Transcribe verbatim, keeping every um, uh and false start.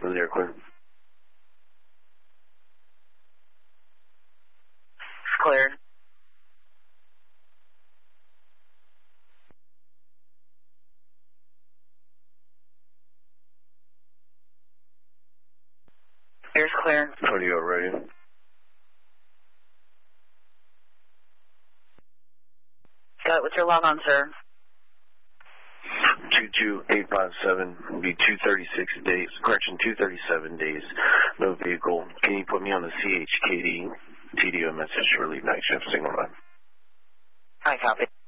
They're clear. It's cleared. Air's clear. Audio radio. Got it. What's your log on, sir? two two eight five seven will be two thirty-six days, correction, two thirty-seven days, no vehicle. Can you put me on the C H K D T D O message to relieve night shift signal line? I copy.